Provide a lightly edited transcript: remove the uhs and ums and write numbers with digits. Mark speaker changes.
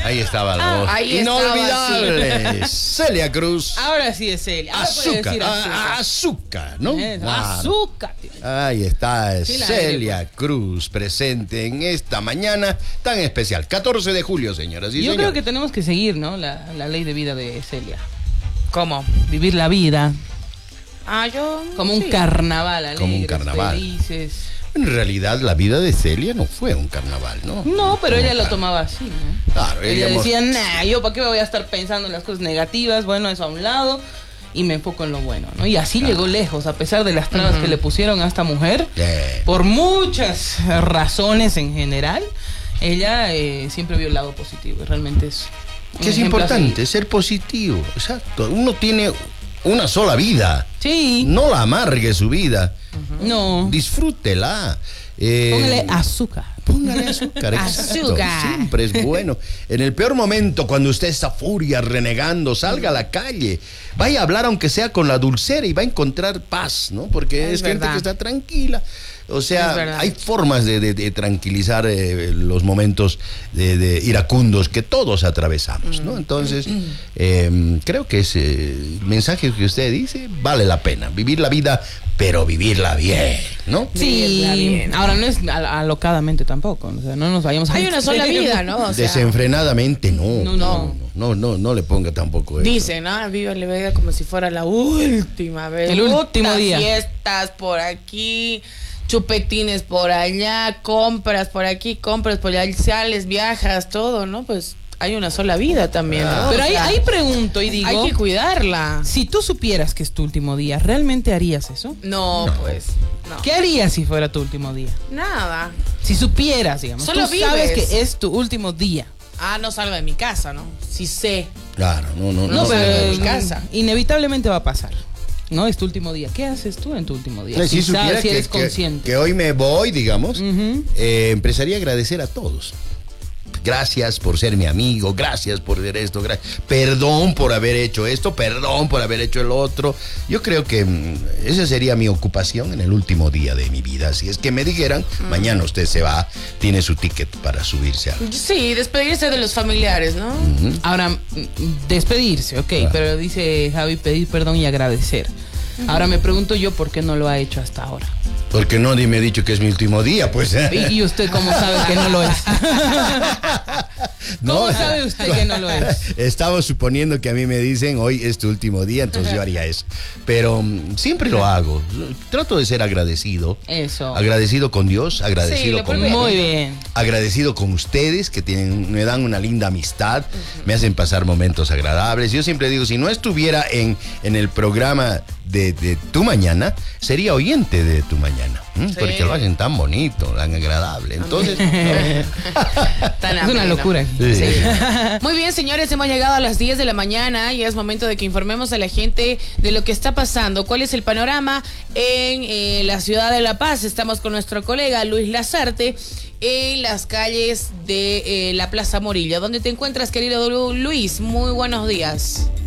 Speaker 1: Ahí estaba la voz.
Speaker 2: Ahí
Speaker 1: inolvidable. Celia Cruz.
Speaker 2: Ahora sí es Celia. Ahora puede
Speaker 1: Azúcar.
Speaker 2: decir
Speaker 1: Azúcar, ¿no? Claro.
Speaker 2: Azúcar.
Speaker 1: Ahí está
Speaker 2: Sí, la
Speaker 1: Celia
Speaker 2: aire,
Speaker 1: Cruz presente en esta mañana tan especial. 14 de julio, señoras y
Speaker 2: Yo
Speaker 1: señores.
Speaker 2: creo que tenemos que seguir, ¿no? La ley de vida de Celia.
Speaker 3: ¿Cómo?
Speaker 2: Vivir la vida
Speaker 3: Yo...
Speaker 2: como un carnaval, alegres,
Speaker 1: Como un carnaval.
Speaker 2: felices.
Speaker 1: En realidad, la vida de Celia no fue un carnaval, ¿no?
Speaker 2: No, pero ella lo
Speaker 1: Claro.
Speaker 2: tomaba así, ¿no?
Speaker 1: Claro,
Speaker 2: Ella
Speaker 1: ella
Speaker 2: decía, nah, yo para qué me voy a estar pensando en las cosas negativas, bueno, eso a un lado, y me enfoco en lo bueno, ¿no? Y así llegó lejos, a pesar de las trabas que le pusieron a esta mujer, por muchas razones en general, ella siempre vio el lado positivo, y realmente es un
Speaker 1: Que es
Speaker 2: ejemplo a
Speaker 1: importante,
Speaker 2: seguir.
Speaker 1: ser positivo. Exacto. Uno tiene una sola vida.
Speaker 2: Sí.
Speaker 1: No la amargue su vida.
Speaker 2: No.
Speaker 1: Disfrútela.
Speaker 2: Póngale azúcar.
Speaker 1: Póngale azúcar, exacto.
Speaker 3: Azúcar.
Speaker 1: Siempre es bueno. En el peor momento, cuando usted está furia, renegando, salga a la calle. Vaya a hablar aunque sea con la dulcera y va a encontrar paz, ¿no? Porque es gente
Speaker 3: verdad.
Speaker 1: que está tranquila. O
Speaker 3: Es
Speaker 1: sea,
Speaker 3: verdad.
Speaker 1: hay formas de tranquilizar los momentos de iracundos que todos atravesamos, ¿no? Entonces, creo que ese mensaje que usted dice vale la pena. Vivir la vida, pero vivirla bien, ¿no?
Speaker 3: Vivirla
Speaker 2: Sí,
Speaker 3: bien.
Speaker 2: ahora no es alocadamente tampoco, o sea, no nos vayamos a...
Speaker 3: Hay una sola vida, ¿no? O sea,
Speaker 1: Desenfrenadamente, no.
Speaker 2: No.
Speaker 1: No le ponga tampoco eso.
Speaker 3: dicen, ¿no? Vive la vida como si fuera la última vez.
Speaker 2: El último
Speaker 3: Puta,
Speaker 2: día.
Speaker 3: Fiestas por aquí, chupetines por allá, compras por aquí, compras por allá, sales, viajas, todo, ¿no? Pues hay una sola vida también, ¿no?
Speaker 2: Pero
Speaker 3: O sea,
Speaker 2: ahí pregunto y digo,
Speaker 3: hay que cuidarla.
Speaker 2: si tú supieras que es tu último día, ¿realmente harías eso?
Speaker 3: No, pues, no.
Speaker 2: ¿Qué harías si fuera tu último día?
Speaker 3: Nada.
Speaker 2: Si supieras, digamos,
Speaker 3: Solo
Speaker 2: tú sabes
Speaker 3: vives.
Speaker 2: que es tu último día.
Speaker 3: No salgo de mi casa, ¿no? Sí sé.
Speaker 1: Claro, no.
Speaker 2: No,
Speaker 3: salgo de
Speaker 2: pero
Speaker 3: mi casa.
Speaker 2: inevitablemente va a pasar. ¿No? Es tu último día. ¿Qué haces tú en tu último día?
Speaker 1: Si
Speaker 2: Si
Speaker 1: supiera
Speaker 2: sabes, si
Speaker 1: que,
Speaker 2: eres
Speaker 1: que-
Speaker 2: consciente.
Speaker 1: que hoy me voy, digamos,
Speaker 2: Ujú.
Speaker 1: empezaría a agradecer a todos. Gracias por ser mi amigo, gracias por ver esto, perdón por haber hecho esto, perdón por haber hecho el otro. Yo creo que esa sería mi ocupación en el último día de mi vida. Si es que me dijeran, mañana usted se va, tiene su ticket para subirse a...
Speaker 3: Sí, despedirse de los familiares, ¿no?
Speaker 2: Ahora, despedirse, ok, pero dice Javi pedir perdón y agradecer. Ahora me pregunto yo por qué no lo ha hecho hasta ahora.
Speaker 1: Porque nadie me ha dicho que es mi último día, pues.
Speaker 2: ¿Y usted cómo sabe que no lo es? ¿Cómo sabe usted que no lo es?
Speaker 1: Estaba suponiendo que a mí me dicen, hoy es tu último día, entonces yo haría eso. Pero siempre lo hago. Trato de ser agradecido.
Speaker 2: Eso.
Speaker 1: Agradecido con Dios,
Speaker 3: Sí,
Speaker 1: agradecido
Speaker 3: lo
Speaker 1: con
Speaker 3: primero.
Speaker 2: Muy bien.
Speaker 1: agradecido con ustedes que me dan una linda amistad, me hacen pasar momentos agradables. Yo siempre digo, si no estuviera en el programa de Tu Mañana, sería oyente de Tu Mañana, porque lo hacen tan bonito, tan agradable. Entonces,
Speaker 3: Tan
Speaker 2: Es una
Speaker 3: ameno.
Speaker 2: locura.
Speaker 1: sí.
Speaker 3: Muy bien, señores, hemos llegado a las 10 de la mañana y es momento de que informemos a la gente de lo que está pasando. ¿Cuál es el panorama en la ciudad de La Paz? Estamos con nuestro colega Luis Lazarte en las calles de la Plaza Morilla. ¿Dónde te encuentras, querido Luis? Muy buenos días.